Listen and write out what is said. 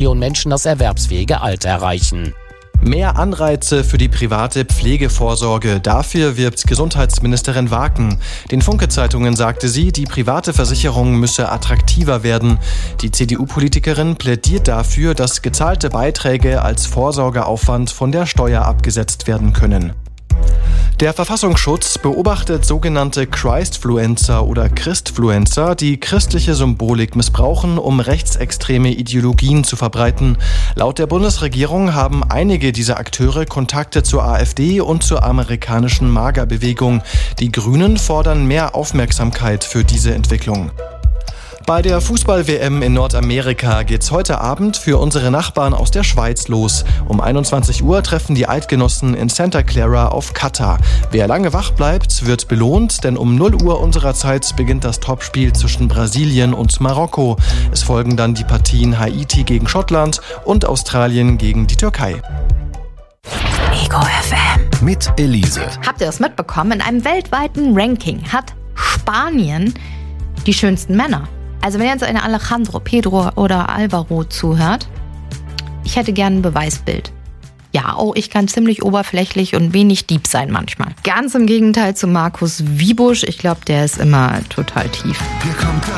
Millionen Menschen das erwerbsfähige Alter erreichen. Mehr Anreize für die private Pflegevorsorge. Dafür wirbt Gesundheitsministerin Waken. Den Funke-Zeitungen sagte sie, die private Versicherung müsse attraktiver werden. Die CDU-Politikerin plädiert dafür, dass gezahlte Beiträge als Vorsorgeaufwand von der Steuer abgesetzt werden können. Der Verfassungsschutz beobachtet sogenannte Christfluencer oder Christfluencer, die christliche Symbolik missbrauchen, um rechtsextreme Ideologien zu verbreiten. Laut der Bundesregierung haben einige dieser Akteure Kontakte zur AfD und zur amerikanischen MAGA-Bewegung. Die Grünen fordern mehr Aufmerksamkeit für diese Entwicklung. Bei der Fußball-WM in Nordamerika geht's heute Abend für unsere Nachbarn aus der Schweiz los. Um 21 Uhr treffen die Eidgenossen in Santa Clara auf Katar. Wer lange wach bleibt, wird belohnt, denn um 0 Uhr unserer Zeit beginnt das Topspiel zwischen Brasilien und Marokko. Es folgen dann die Partien Haiti gegen Schottland und Australien gegen die Türkei. Ego FM Mit Elise. Habt ihr das mitbekommen? In einem weltweiten Ranking hat Spanien die schönsten Männer. Also wenn jetzt eine Alejandro, Pedro oder Alvaro zuhört, ich hätte gern ein Beweisbild. Ja, ich kann ziemlich oberflächlich und wenig deep sein manchmal. Ganz im Gegenteil zu Markus Wiebusch. Ich glaube, der ist immer total tief. Hier kommt